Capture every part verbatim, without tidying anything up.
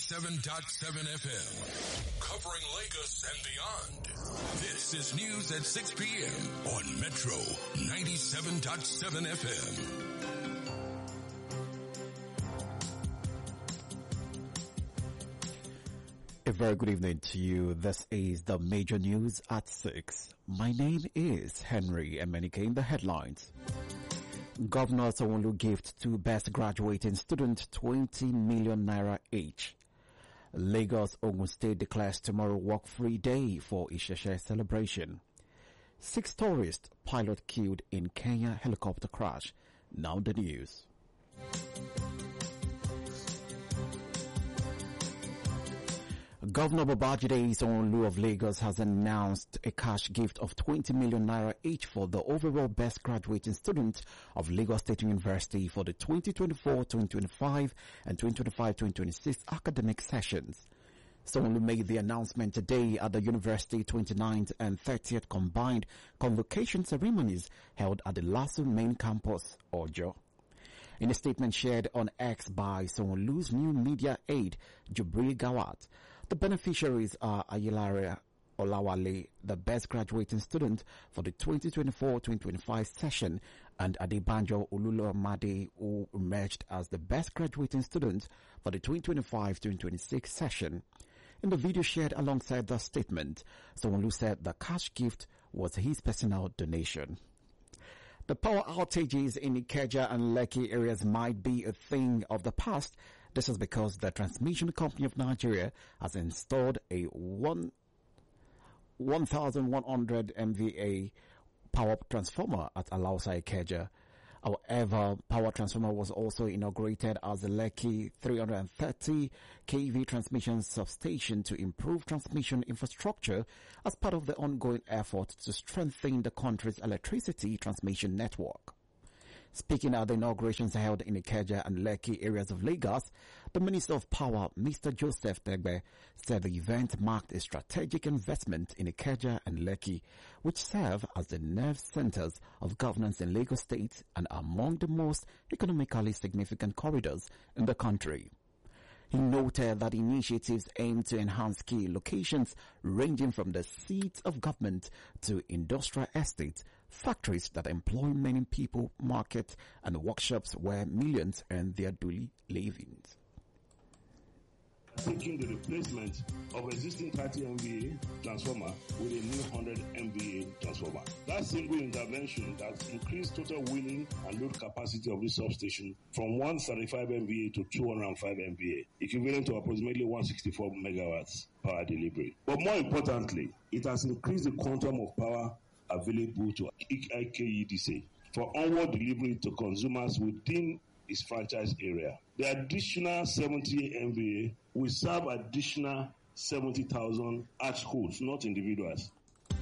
ninety-seven point seven F M. Covering Lagos and beyond. This is news at six p.m. on Metro ninety-seven point seven F M. A very good evening to you. This is the major news at six. My name is Henry Emenike. In the headlines. Governor Sanwo-Olu gift to best graduating student twenty million naira each. Lagos Ogun State declares tomorrow work-free day for Isheshe celebration. Six tourists pilot killed in Kenya helicopter crash. Now the news. Governor Babajide Sanwo-Olu of Lagos has announced a cash gift of twenty million naira each for the overall best graduating student of Lagos State University for the twenty twenty-four twenty twenty-five and twenty twenty-five twenty twenty-six academic sessions. Sanwo-Olu made the announcement today at the university twenty-ninth and thirtieth combined convocation ceremonies held at the LASU main campus, Ojo. In a statement shared on X by Sanwo-Olu's new media aide, Jubril Gawat, the beneficiaries are Ayilare Olawale, the best graduating student for the twenty twenty-four twenty twenty-five session, and Adebanjo Olulomade, who emerged as the best graduating student for the twenty twenty-five twenty twenty-six session. In the video shared alongside the statement, Sanwo-Olu said the cash gift was his personal donation. The power outages in Ikeja and Lekki areas might be a thing of the past. This is because the Transmission Company of Nigeria has installed a one thousand one hundred megawatt power transformer at Alausa Ikeja. However, power transformer was also inaugurated as the Lekki three hundred thirty kilovolt transmission substation to improve transmission infrastructure as part of the ongoing effort to strengthen the country's electricity transmission network. Speaking at the inaugurations held in Ikeja and Lekki areas of Lagos, the Minister of Power, Mister Joseph Tegbe, said the event marked a strategic investment in Ikeja and Lekki, which serve as the nerve centers of governance in Lagos State and are among the most economically significant corridors in the country. He noted that initiatives aim to enhance key locations ranging from the seats of government to industrial estates, factories that employ many people, markets, and workshops where millions earn their daily livings. Taking the replacement of existing thirty megawatt transformer with a new one hundred megawatt transformer. That single intervention has increased total wheeling and load capacity of this substation from one hundred thirty-five megawatt to two hundred five megawatt, equivalent to approximately one hundred sixty-four megawatts power delivery. But more importantly, it has increased the quantum of power available to I K E D C for onward delivery to consumers within its franchise area. The additional seventy megawatt will serve additional seventy thousand households, not individuals.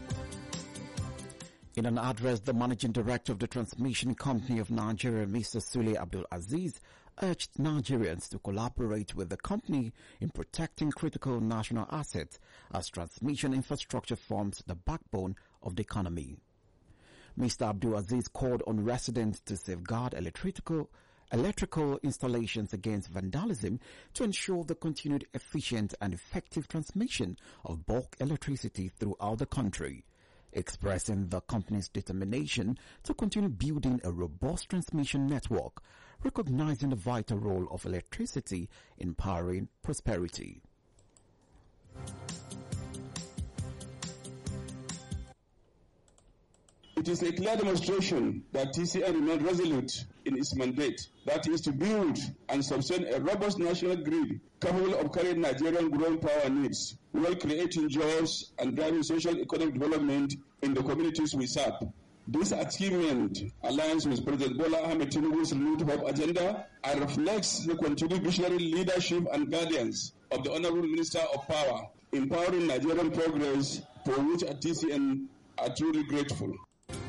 In an address, the managing director of the Transmission Company of Nigeria, Mister Sule Abdul Aziz, urged Nigerians to collaborate with the company in protecting critical national assets as transmission infrastructure forms the backbone of the economy. Mister Abdul Aziz called on residents to safeguard electrical electrical installations against vandalism to ensure the continued efficient and effective transmission of bulk electricity throughout the country, expressing the company's determination to continue building a robust transmission network, recognizing the vital role of electricity in powering prosperity. It is a clear demonstration that T C N remained resolute in its mandate, that is to build and sustain a robust national grid capable of carrying Nigerian growing power needs, while creating jobs and driving social economic development in the communities we serve. This achievement aligns with President Bola Ahmed Tinubu's renewed hope agenda and reflects the continued visionary leadership and guidance of the Honorable Minister of Power, empowering Nigerian progress, for which at T C N are truly grateful.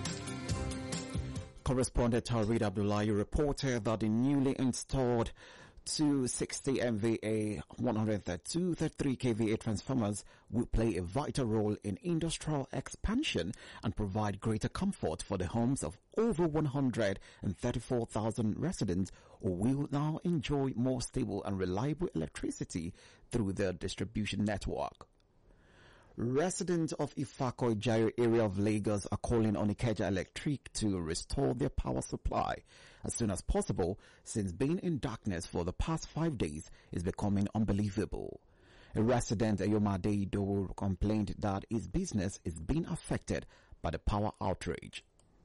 Correspondent Tarid Abdullahi reported that the newly installed Two sixty megawatt, one hundred thirty-two, thirty-three kilovolt transformers will play a vital role in industrial expansion and provide greater comfort for the homes of over one hundred thirty-four thousand residents who will now enjoy more stable and reliable electricity through their distribution network. Residents of Ifako Jayo area of Lagos are calling on Ikeja Electric to restore their power supply as soon as possible, since being in darkness for the past five days is becoming unbelievable. A resident, Ayomade Idowu, complained that his business is being affected by the power outrage.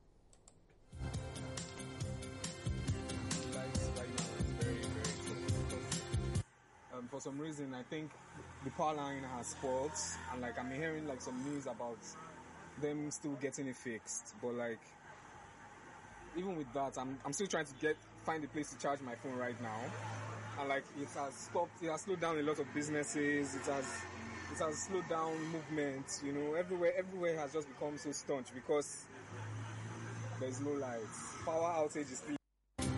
Um, for some reason, I think the power line has faults, and like I'm hearing like some news about them still getting it fixed. But like, even with that, I'm I'm still trying to get find a place to charge my phone right now, and like it has stopped, it has slowed down a lot of businesses. It has it has slowed down movement. You know, everywhere everywhere has just become so staunch because there's no lights. Power outage is still.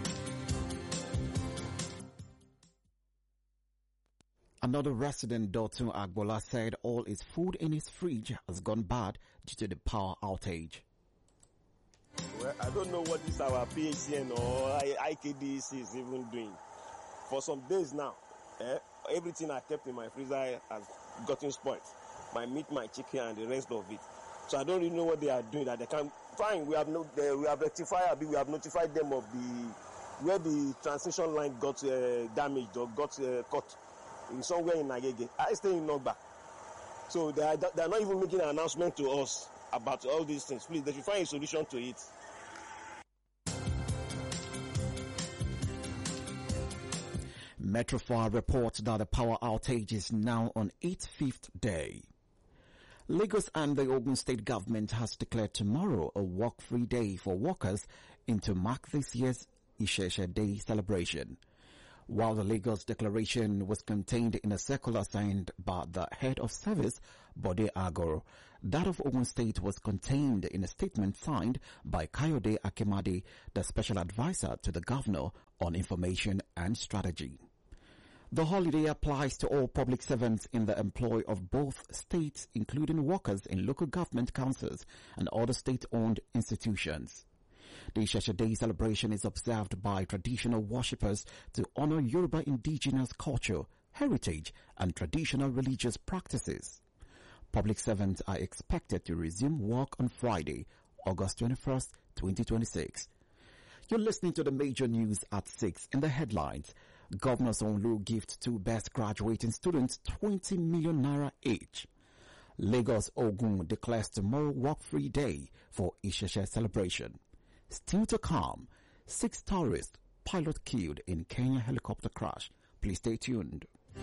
Another resident, Dotun Agbola, said all his food in his fridge has gone bad due to the power outage. Well, I don't know what this our P H C N or I K D C is even doing. For some days now, eh, everything I kept in my freezer has gotten spoiled. My meat, my chicken, and the rest of it. So I don't really know what they are doing. That they can fine. We have no, they, we have rectified. We have notified them of the where the transmission line got uh, damaged or got uh, cut. In somewhere in Agege. I stay in Nogba. So they are, they are not even making an announcement to us about all these things. Please, they should find a solution to it. Metrofar reports that the power outage is now on its fifth day. Lagos and the Ogun State government has declared tomorrow a work-free day for workers in to mark this year's Isheshe Day celebration. While the Lagos declaration was contained in a circular signed by the head of service, Bode Agoro, that of Ogun State was contained in a statement signed by Kayode Akemade, the special advisor to the governor on information and strategy. The holiday applies to all public servants in the employ of both states, including workers in local government councils and other state-owned institutions. The Isheshe Day celebration is observed by traditional worshippers to honor Yoruba indigenous culture, heritage, and traditional religious practices. Public servants are expected to resume work on Friday, August twenty-first, twenty twenty-six. You're listening to the major news at six. In the headlines, Governor Sanwo-Olu gift to best graduating students twenty million naira each. Lagos Ogun declares tomorrow work-free day for Isheshe celebration. Still to come, six tourists, pilot killed in Kenya helicopter crash. Please stay tuned.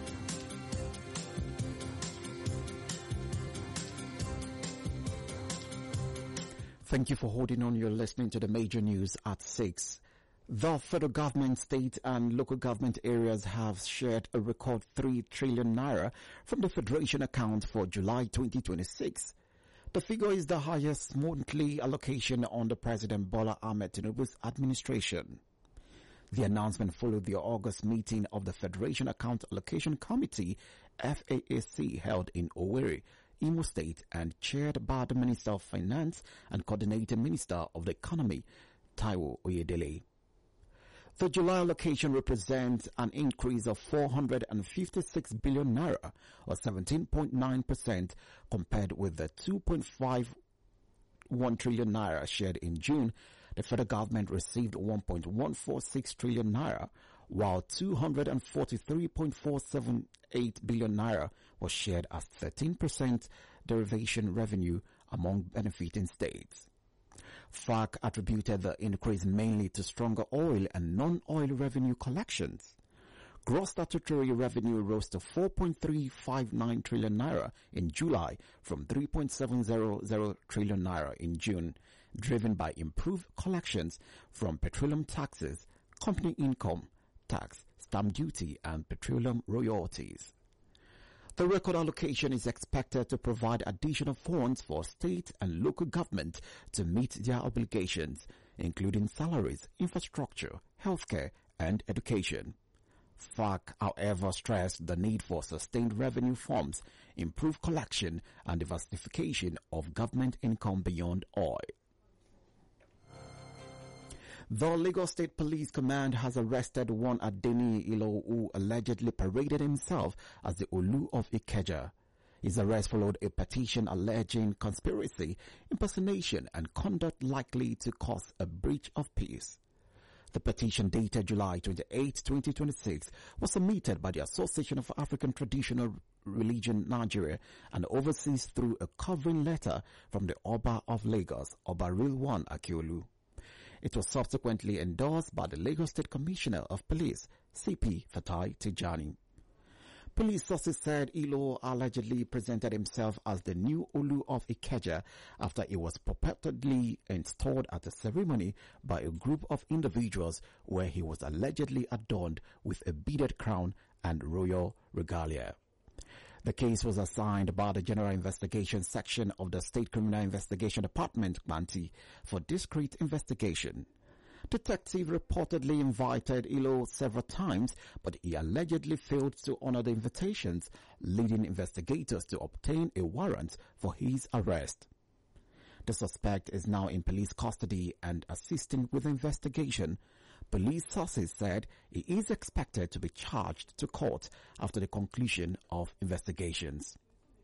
Thank you for holding on. You're listening to the major news at six. The federal government, state and local government areas have shared a record three trillion naira from the Federation account for July twenty twenty-six. The figure is the highest monthly allocation under President Bola Ahmed Tinubu's administration. The announcement followed the August meeting of the Federation Account Allocation Committee, F A A C, held in Owerri, Imo State, and chaired by the Minister of Finance and Coordinating Minister of the Economy, Taiwo Oyedele. The July allocation represents an increase of four hundred fifty-six billion naira, or seventeen point nine percent, compared with the two point five one trillion naira shared in June. The federal government received one point one four six trillion naira, while two hundred forty-three point four seven eight billion naira was shared as thirteen percent derivation revenue among benefiting states. F A C attributed the increase mainly to stronger oil and non-oil revenue collections. Gross statutory revenue rose to four point three five nine trillion naira in July from three point seven zero zero trillion naira in June, driven by improved collections from petroleum taxes, company income tax, stamp duty, and petroleum royalties. The record allocation is expected to provide additional funds for state and local government to meet their obligations, including salaries, infrastructure, healthcare, and education. F A C, however, stressed the need for sustained revenue forms, improved collection, and diversification of government income beyond oil. The Lagos State Police Command has arrested one Adeni Ilo who allegedly paraded himself as the Olu of Ikeja. His arrest followed a petition alleging conspiracy, impersonation, and conduct likely to cause a breach of peace. The petition, dated July twenty-eighth, twenty twenty-six, was submitted by the Association of African Traditional Religion Nigeria and overseas through a covering letter from the Oba of Lagos, Oba Rilwan Akiolu. It was subsequently endorsed by the Lagos State Commissioner of Police, C P Fatai Tijani. Police sources said Ilo allegedly presented himself as the new Olu of Ikeja after he was purportedly installed at a ceremony by a group of individuals where he was allegedly adorned with a beaded crown and royal regalia. The case was assigned by the General Investigation Section of the State Criminal Investigation Department, M A N T I, for discreet investigation. Detective reportedly invited Ilo several times, but he allegedly failed to honor the invitations, leading investigators to obtain a warrant for his arrest. The suspect is now in police custody and assisting with the investigation. Police sources said he is expected to be charged to court after the conclusion of investigations.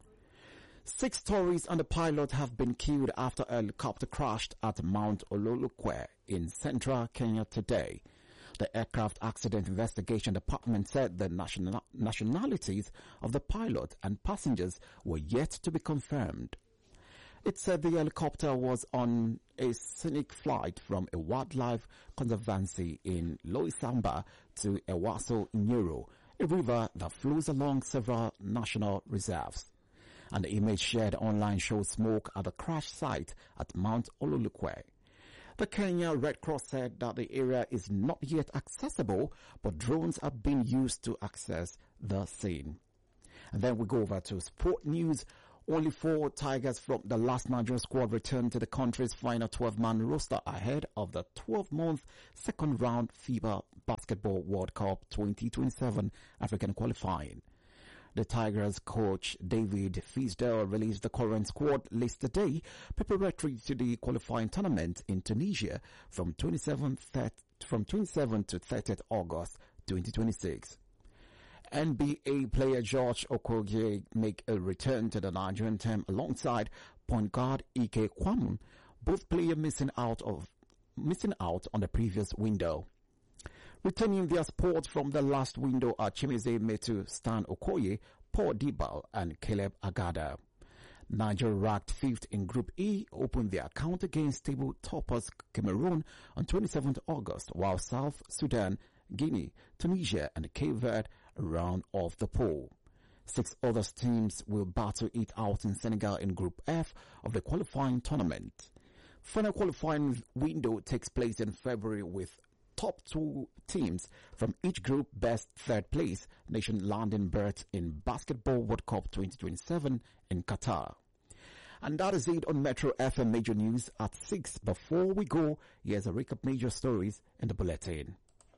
Six tourists and a pilot have been killed after a helicopter crashed at Mount Ololokwe in central Kenya today. The Aircraft Accident Investigation Department said the national nationalities of the pilot and passengers were yet to be confirmed. It said the helicopter was on a scenic flight from a wildlife conservancy in Loisamba to Ewaso Nyero, a river that flows along several national reserves. And the image shared online shows smoke at the crash site at Mount Ololokwe. The Kenya Red Cross said that the area is not yet accessible, but drones are being used to access the scene. And then we go over to sport news. Only four Tigers from the last Nigerian squad returned to the country's final twelve-man roster ahead of the twelve-month second-round FIBA Basketball World Cup twenty twenty-seven African qualifying. The Tigers coach David Fisdale released the current squad list today, preparatory to the qualifying tournament in Tunisia from twenty-seventh from twenty-seventh to thirtieth August twenty twenty-six. N B A player George Okogie make a return to the Nigerian team alongside point guard Ike Kwamun, both players missing out of missing out on the previous window. Returning their sport from the last window are Chimize Metu, Stan Okoye, Paul Dibal, and Caleb Agada. Nigeria, ranked fifth in Group E, opened their account against table toppers Cameroon on twenty-seventh August, while South Sudan, Guinea, Tunisia, and Cape Verde round off the pool. Six other teams will battle it out in Senegal in Group F of the qualifying tournament. Final qualifying window takes place in February with top two teams from each group best third place nation landing berth in Basketball World Cup twenty twenty-seven in Qatar. And that is it on Metro F M Major News at six. Before we go, here's a recap major stories in the bulletin.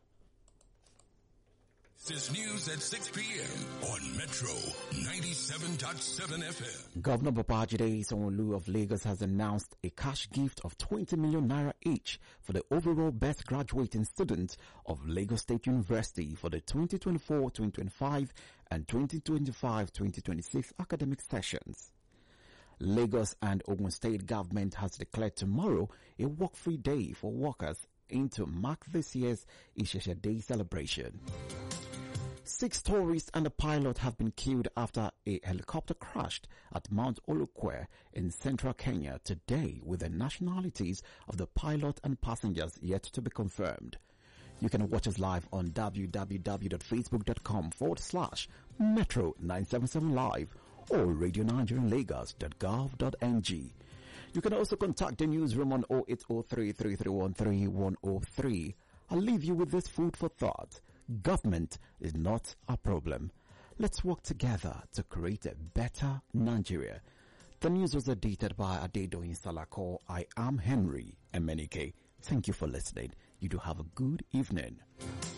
This is news at six p.m. on Metro ninety-seven point seven F M. Governor Babajide Sanwo-Olu of Lagos has announced a cash gift of twenty million naira each for the overall best graduating students of Lagos State University for the twenty twenty-four twenty twenty-five and twenty twenty-five twenty twenty-six academic sessions. Lagos and Ogun State government has declared tomorrow a work-free day for workers in to mark this year's Isheshe Day celebration. Six tourists and a pilot have been killed after a helicopter crashed at Mount Olokwe in central Kenya today, with the nationalities of the pilot and passengers yet to be confirmed. You can watch us live on www.facebook.com forward slash Metro nine seven seven live or radio nigeria lagos dot gov dot n g. You can also contact the newsroom on zero eight zero three, three three one three, one zero three. I'll leave you with this food for thought. Government is not a problem. Let's work together to create a better Nigeria. The news was edited by Adedoyin Salako. I am Henry Emenike. Thank you for listening. You do have a good evening.